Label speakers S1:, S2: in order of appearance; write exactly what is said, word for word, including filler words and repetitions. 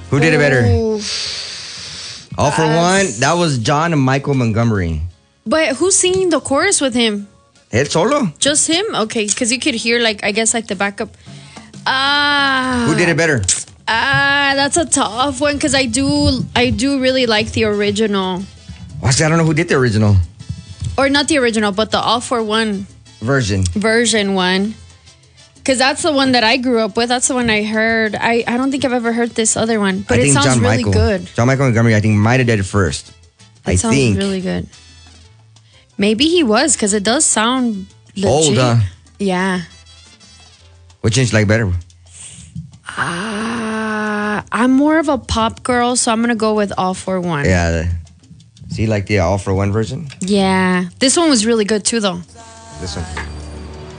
S1: Who did it better?
S2: Ooh.
S1: All for One, that was John and Michael Montgomery.
S2: But who's singing the chorus with him?
S1: El solo.
S2: Just him? Okay, because you could hear, like, I guess, like, the backup. Ah.
S1: Who did it better?
S2: Ah, that's a tough one because I do, I do really like the original.
S1: Well, see, I don't know who did the original.
S2: Or not the original, but the All for One
S1: version.
S2: Version one. Because that's the one that I grew up with. That's the one I heard. I, I don't think I've ever heard this other one. But
S1: I
S2: it
S1: think
S2: sounds
S1: John
S2: really
S1: Michael,
S2: good.
S1: John Michael Montgomery, I think, might have did it first.
S2: It
S1: I
S2: sounds
S1: think.
S2: really good. Maybe he was, because it does sound legit.
S1: Old, huh?
S2: Yeah.
S1: Which is like better?
S2: Ah, I'm more of a pop girl, so I'm going to go with All for One.
S1: Yeah. The, see, like the All for One version?
S2: Yeah. This one was really good, too, though.
S1: This one.